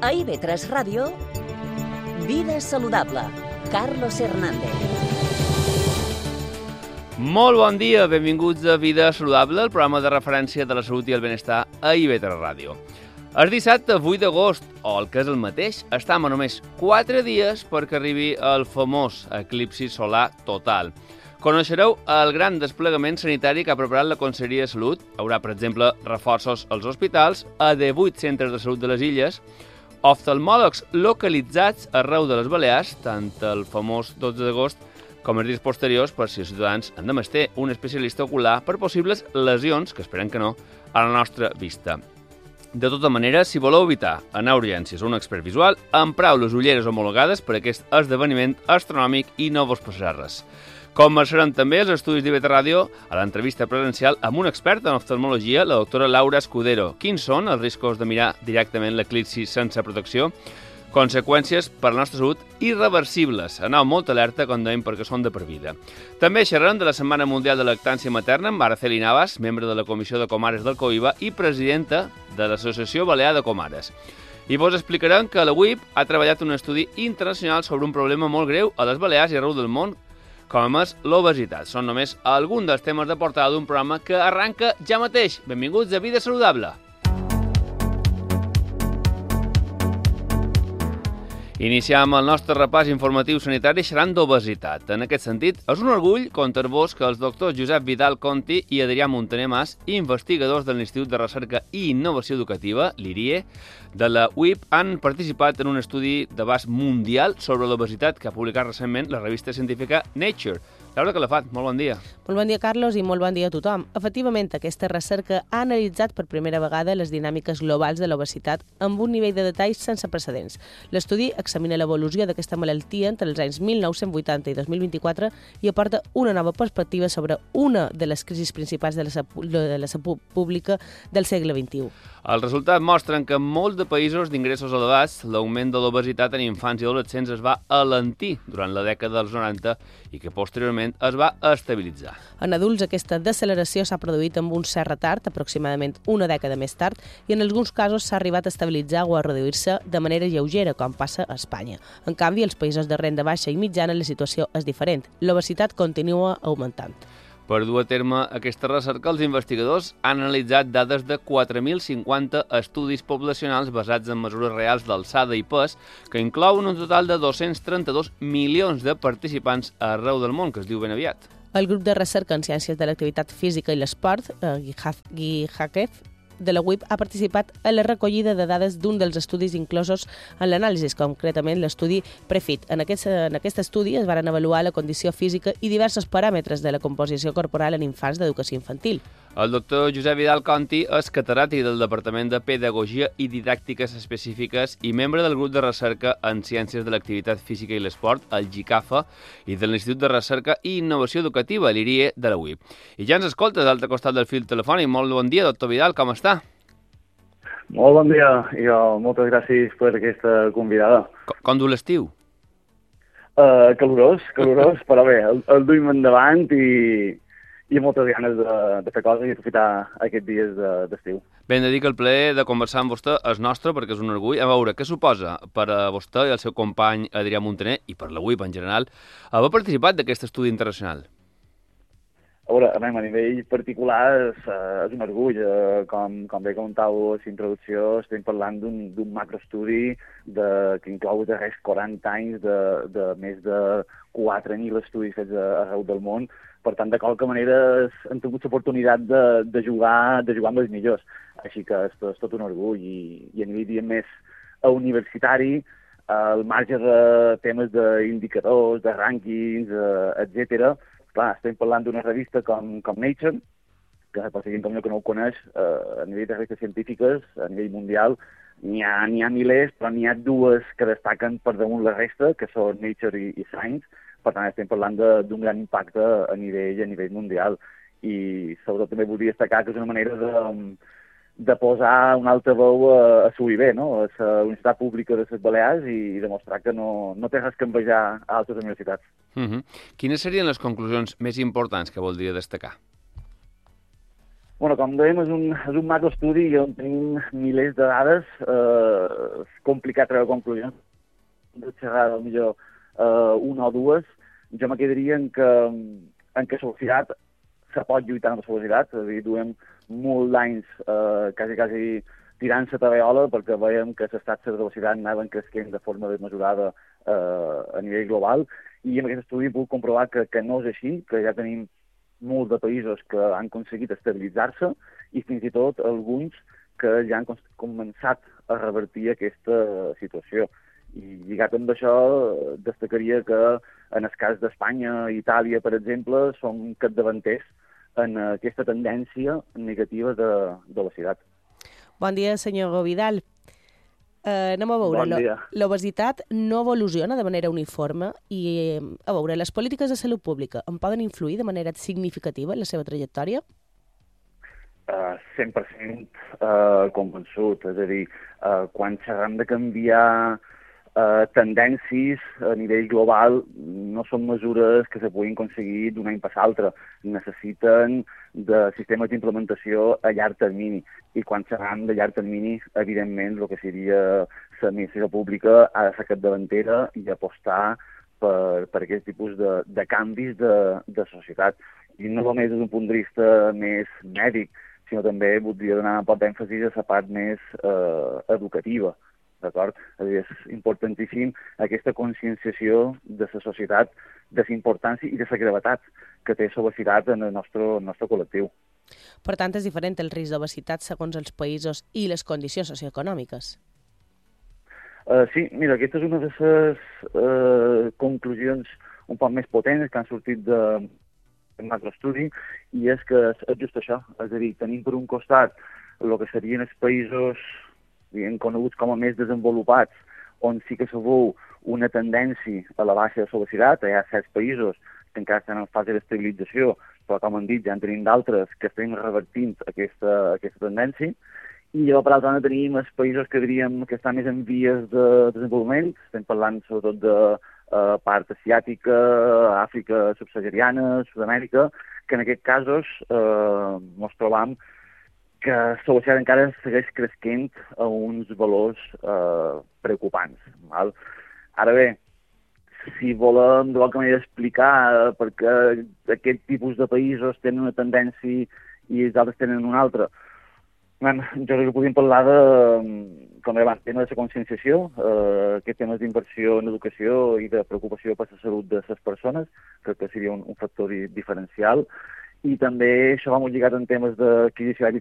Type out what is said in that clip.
A IB3 Ràdio, Vida Saludable, Carlos Hernández. Molt bon dia, benvinguts a Vida Saludable, el programa de referència de la salut i el benestar a IB3 Ràdio. El dissabte 8 d'agost, o el que és el mateix, estem a només 4 dies perquè arribi el famós eclipsi solar total. Coneixereu el gran desplegament sanitari que ha preparat la Conselleria de Salut. Hi haurà, per exemple, reforços als hospitals, a 18 centres de salut de les illes, oftalmòlegs localitzats arreu de les Balears, tant el famós 12 d'agost com els dies posteriors, per si els ciutadans han de menester un especialista ocular per possibles lesions, que esperem que no, a la nostra vista. De tota manera, si voleu evitar anar a urgències o un expert visual, empreu les ulleres homologades per a aquest esdeveniment astronòmic i no vos passarà res. Conversarem també els estudis d'IB3 Ràdio a l'entrevista presencial amb un expert en oftalmologia, la doctora Laura Escudero. Quins són els riscos de mirar directament l'eclipsi sense protecció? Conseqüències per a la nostra salut irreversibles. Aneu molt alerta, com dèiem, perquè són de per vida. També xerrarem de la Setmana Mundial de Lactància Materna amb Araceli Navas, membre de la Comissió de Comares del COIBA i presidenta de l'Associació Balear de Comares. I vos explicarem que la UIP ha treballat un estudi internacional sobre un problema molt greu a les Balears i arreu del món, com és l'obesitat. Són només alguns dels temes de portada d'un programa que arranca ja mateix. Benvinguts a Vida Saludable. Iniciem el nostre repàs informatiu sanitari xerrant d'obesitat. En aquest sentit, és un orgull contar-vos que els doctors Josep Vidal Conti i Adrià Muntaner Mas, investigadors de l'Institut de Recerca i Innovació Educativa, l'IRIE, de la UIP, han participat en un estudi d'abast mundial sobre l'obesitat que ha publicat recentment la revista científica Nature. Laura Calafat, molt bon dia. Molt bon dia, Carlos, i molt bon dia a tothom. Efectivament, aquesta recerca ha analitzat per primera vegada les dinàmiques globals de l'obesitat amb un nivell de detalls sense precedents. L'estudi examina l'evolució d'aquesta malaltia entre els anys 1980 i 2024 i aporta una nova perspectiva sobre una de les crisis principals de la salut pública del segle XXI. Els resultats mostren que en molts de països d'ingressos elevats l'augment de l'obesitat en infants i adolescents es va alentir durant la dècada dels 90 i que posteriorment es va estabilitzar. En adults aquesta deceleració s'ha produït amb un cert retard, aproximadament una dècada més tard, i en alguns casos s'ha arribat a estabilitzar o a reduir-se de manera lleugera, com passa a Espanya. En canvi, als països de renda baixa i mitjana la situació és diferent. L'obesitat continua augmentant. Per dur a terme aquesta recerca, els investigadors han analitzat dades de 4.050 estudis poblacionals basats en mesures reals d'alçada i pes, que inclouen un total de 232 milions de participants arreu del món, que es diu ben aviat. El grup de recerca en ciències de l'activitat física i l'esport, GIHACEF, de la UIP ha participat en la recollida de dades d'un dels estudis inclosos en l'anàlisi, concretament l'estudi PREFIT. En aquest estudi es van avaluar la condició física i diversos paràmetres de la composició corporal en infants d'educació infantil. El doctor Josep Vidal Conti és catedràtic del Departament de Pedagogia i Didàctiques Específiques i membre del grup de recerca en Ciències de l'Activitat Física i l'Esport, el GICAFA, i de l'Institut de Recerca i Innovació Educativa, l'IRIE, de la UIP. I ja ens escolta d'altre costat del fil telefònic. Molt bon dia, doctor Vidal, com està? Molt bon dia, i moltes gràcies per aquesta convidada. Com du l'estiu? Calorós, però bé, el duim endavant i moltes ganes de fer coses i aprofitar aquests dies d'estiu. Bé, hem de dir que el plaer de conversar amb vostè és nostre perquè és un orgull. A veure, què suposa per a vostè i el seu company Adrià Muntaner, i per la UIP en general, haver participat d'aquest estudi internacional? A veure, a nivell particular és un orgull. Com bé comentàveu a la introducció, estem parlant d'un macroestudi que inclou de res 40 anys de més de 4.000 estudis fets arreu del món. Per tant, de qualque manera hem tingut l'oportunitat de jugar amb els millors. Així que és tot un orgull. I a nivell, diguem, més universitari, al marge de temes d'indicadors, de rànquings, etc. Clar, estem parlant d'una revista com Nature, que per si com jo que no ho coneix, a nivell de revistes científiques, a nivell mundial, n'hi ha milers, però n'hi ha dues que destaquen per damunt la resta, que són Nature i Science. Per tant, estem parlant d'un gran impacte a nivell mundial. I sobretot també voldria destacar que és una manera de posar una altra veu a l'UIB, no? A la Universitat Pública de les Balears, i demostrar que no té res que envejar a altres universitats. Quines serien les conclusions més importants que voldria destacar? Bueno, com dèiem, és un macroestudi on tenim milers de dades. És complicat treure conclusions. De xerrar, potser una o dues. Jo me quedaria en que la velocitat se pot lluitar amb la velocitat. És a dir, duem molt d'anys quasi tirant-se taveola perquè veiem que les taxes de velocitat anaven creixent de forma desmesurada a nivell global, i amb aquest estudi he pogut comprovar que no és així, que ja tenim molts de països que han aconseguit estabilitzar-se i fins i tot alguns que ja han començat a revertir aquesta situació. I lligat amb això, destacaria que en el cas d'Espanya i Itàlia, per exemple, som capdavanters en aquesta tendència negativa de velocitat. Bon dia, senyor Vidal. Anem a veure. Bon dia. L'obesitat no evoluciona de manera uniforme i, a veure, les polítiques de salut pública en poden influir de manera significativa en la seva trajectòria? 100% convençut. És a dir, quan xerram de canviar tendències a nivell global, no són mesures que se puguin aconseguir d'un any per l'altre. Necessiten de sistemes d'implementació a llarg termini. I quan xerram de llarg termini, evidentment, el que seria l'administració pública ha de ser capdavantera i apostar per aquest tipus de canvis de societat. I no només des d'un punt de vista més mèdic, sinó també voldria donar un poc d'èmfasi a la part més educativa. D'acord? És importantíssim aquesta conscienciació de la societat, de la importància i de la gravetat que té l'obesitat en el nostre col·lectiu. Per tant, és diferent el risc d'obesitat segons els països i les condicions socioeconòmiques. Sí, mira, aquesta és una de les conclusions un poc més potents que han sortit del macroestudi, i és que és just això. És a dir, tenim per un costat el que serien els països coneguts com a més desenvolupats, on sí que se veu una tendència a la baixa de l'obesitat. Hi ha certs països que encara estan en fase d'estabilització, però com han dit, ja en tenim d'altres que estem revertint aquesta tendència. I llavors, per altra banda, tenim els països que diríem que estan més en vies de desenvolupament. Estem parlant sobretot de part asiàtica, Àfrica subsahariana, Sud-amèrica, que en aquests casos ens trobam que l'obesitat encara segueix creixent a uns valors preocupants. Val? Ara bé, si volem de qualque manera explicar per què aquest tipus de països tenen una tendència i els altres tenen una altra, jo crec que podríem parlar de, com abans, tema de la conscienciació, aquest tema d'inversió en educació i de preocupació per la salut de les persones, crec que seria un factor diferencial. I també això va molt lligat en temes d'adquisició d'hàbits